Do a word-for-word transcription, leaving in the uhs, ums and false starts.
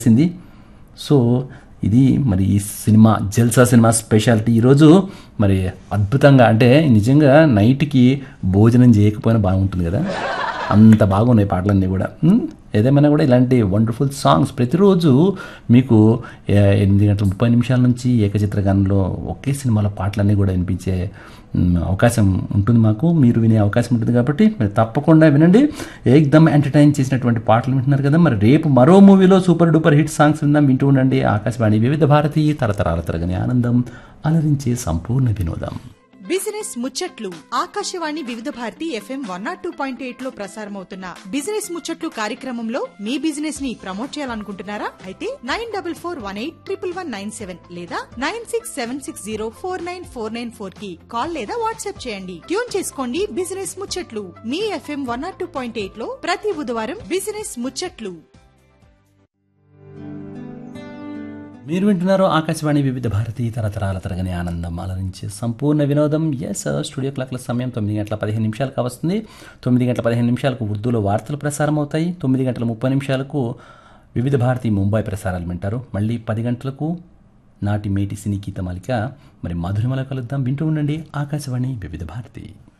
సింది so ఇది మరి ఈ సినిమా జల్సా సినిమా స్పెషాలిటీ ఈరోజు మరి అద్భుతంగా అంటే నిజంగా నైట్కి భోజనం చేయకపోయినా బాగుంటుంది కదా, అంత బాగున్నాయి పాటలన్నీ కూడా. ఉమ్, ఏదేమైనా కూడా ఇలాంటి వండర్ఫుల్ సాంగ్స్ ప్రతిరోజు మీకు ఏ- ఎనిమిది గంటల ముప్పై నిమిషాల నుంచి ఏకచిత్రగానంలో ఒకే సినిమాలో పాటలన్నీ కూడా వినిపించే ఉమ్, అవకాశం ఉంటుంది మాకు, మీరు వినే అవకాశం ఉంటుంది కాబట్టి మీరు తప్పకుండా వినండి. ఏకదమ్ ఎంటర్టైన్ చేసినటువంటి పాటలు వింటున్నారు కదా, మరి రేపు మరో మూవీలో సూపర్ డూపర్ హిట్ సాంగ్స్ విందాం, వింటూ ఉండండి. ఆకాశవాణి వివిధ భారతి తరతరాల తరగని ఆనందం అలరించే సంపూర్ణ వినోదం. బిజినెస్ ముచ్చట్లు ఆకాశవాణి వివిధ Bharati FM one not two point eight లో ప్రసారమవుతున్న బిజినెస్ ముచ్చట్లు కార్యక్రమంలో మీ బిజినెస్ ని ప్రమోట్ చేయాలనుకుంటున్నారా? అయితే nine double four one eight triple one nine seven లేదా nine six seven six zero four nine four nine four కి కాల్ లేదా వాట్సాప్ చేయండి. ట్యూన్ చేసుకోండి బిజినెస్ ముచ్చట్లు మీ FM one not two point eight లో ప్రతి బుధవారం బిజినెస్ ముచ్చట్లు. మీరు వింటున్నారు ఆకాశవాణి వివిధ భారతి తరతరాల తరగని ఆనందం అలరించే సంపూర్ణ వినోదం. ఎస్, స్టూడియో క్లాక్ల సమయం తొమ్మిది గంటల పదిహేను నిమిషాలకు వస్తుంది. తొమ్మిది గంటల పదిహేను నిమిషాలకు ఉర్దూలో వార్తలు ప్రసారం అవుతాయి. తొమ్మిది గంటల ముప్పై నిమిషాలకు వివిధ భారతి ముంబై ప్రసారాలు వింటారు. మళ్ళీ పది గంటలకు నాటి మేటి సినీ గీతమాలిక మరి మధురిమల కలుద్దాం. వింటూ ఉండండి ఆకాశవాణి వివిధ భారతి.